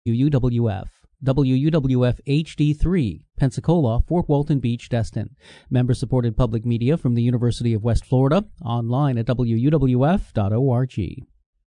WUWF, WUWF HD3, Pensacola, Fort Walton Beach, Destin. Member-supported public media from the University of West Florida, online at wuwf.org.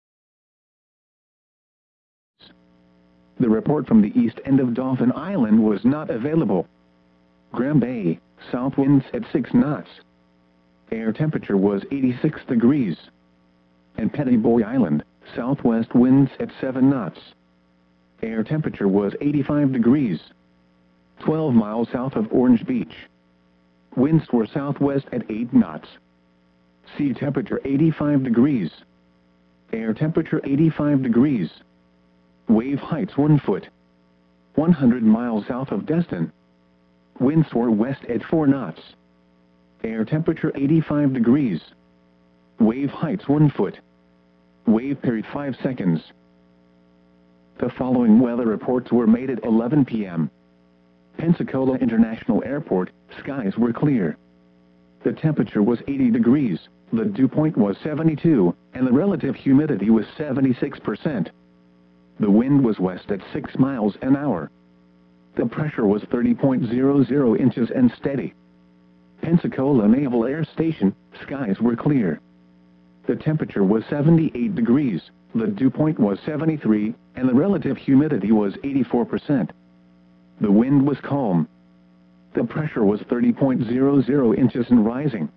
The report from the east end of Dauphin Island was not available. Graham Bay, south winds at 6 knots. Air temperature was 86 degrees. And Pettiboy Island, southwest winds at 7 knots. Air temperature was 85 degrees. 12 miles south of Orange Beach. Winds were southwest at 8 knots. Sea temperature 85 degrees. Air temperature 85 degrees. Wave heights 1 foot. 100 miles south of Destin. Winds were west at 4 knots. Air temperature 85 degrees. Wave heights 1 foot. Wave period 5 seconds. The following weather reports were made at 11 p.m. Pensacola International Airport, skies were clear. The temperature was 80 degrees, the dew point was 72, and the relative humidity was 76%. The wind was west at 6 miles an hour. The pressure was 30.00 inches and steady. Pensacola Naval Air Station, skies were clear. The temperature was 78 degrees, the dew point was 73, and the relative humidity was 84%. The wind was calm. The pressure was 30.00 inches and rising.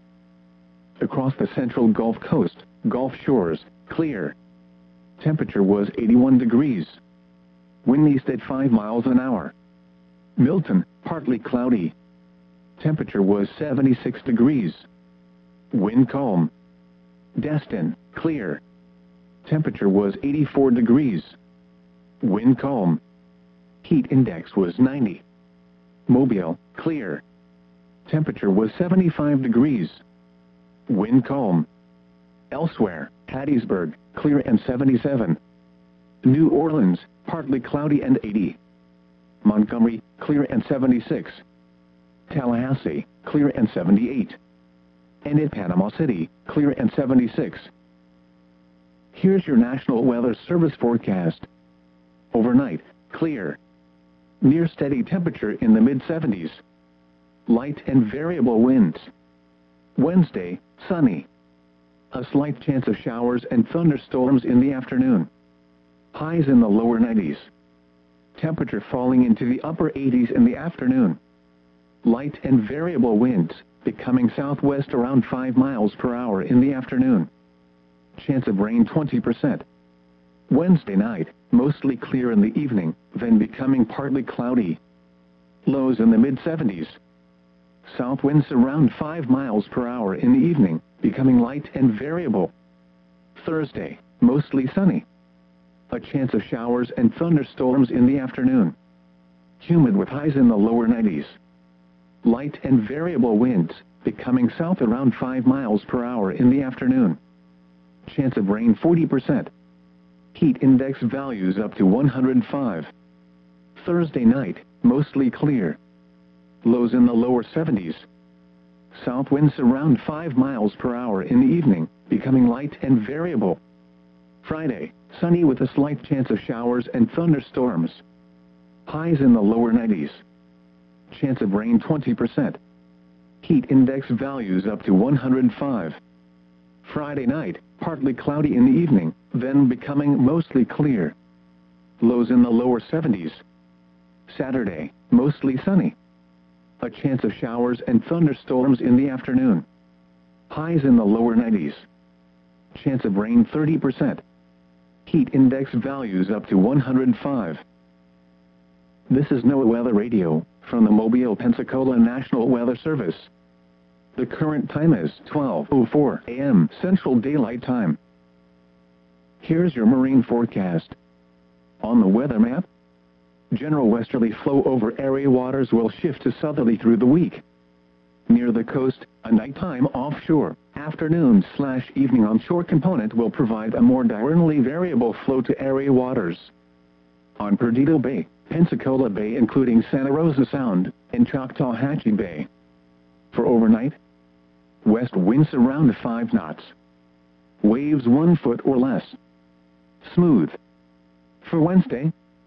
Across the central Gulf Coast, Gulf Shores, clear. Temperature was 81 degrees. Wind east at 5 miles an hour. Milton, partly cloudy. Temperature was 76 degrees. Wind calm. Destin, clear. Temperature was 84 degrees. Wind calm. Heat index was 90. Mobile, clear. Temperature was 75 degrees. Wind calm. Elsewhere, Hattiesburg, clear and 77. New Orleans, partly cloudy and 80. Montgomery, clear and 76. Tallahassee, clear and 78. And at Panama City, clear and 76. Here's your National Weather Service forecast. Overnight, clear. Near steady temperature in the mid-70s. Light and variable winds. Wednesday, sunny. A slight chance of showers and thunderstorms in the afternoon. Highs in the lower 90s. Temperature falling into the upper 80s in the afternoon. Light and variable winds, becoming southwest around 5 miles per hour in the afternoon. Chance of rain 20%. Wednesday night, mostly clear in the evening, then becoming partly cloudy. Lows in the mid-70s. South winds around 5 miles per hour in the evening, becoming light and variable. Thursday, mostly sunny. A chance of showers and thunderstorms in the afternoon. Humid with highs in the lower 90s. Light and variable winds, becoming south around 5 miles per hour in the afternoon. Chance of rain 40%. Heat index values up to 105. Thursday night, mostly clear. Lows in the lower 70s. South winds around 5 miles per hour in the evening, becoming light and variable. Friday, sunny with a slight chance of showers and thunderstorms. Highs in the lower 90s. Chance of rain 20%. Heat index values up to 105. Friday night, partly cloudy in the evening, then becoming mostly clear. Lows in the lower 70s. Saturday, mostly sunny. A chance of showers and thunderstorms in the afternoon. Highs in the lower 90s. Chance of rain 30%. Heat index values up to 105. This is NOAA Weather Radio, from the Mobile, Pensacola National Weather Service. The current time is 12:04 a.m. Central Daylight Time. Here's your marine forecast. On the weather map, general westerly flow over area waters will shift to southerly through the week. Near the coast, a nighttime offshore, afternoon/evening onshore component will provide a more diurnally variable flow to area waters. On Perdido Bay, Pensacola Bay including Santa Rosa Sound, and Choctawhatchee Bay. For overnight, west winds around 5 knots. Waves 1 foot or less. Smooth. For Wednesday,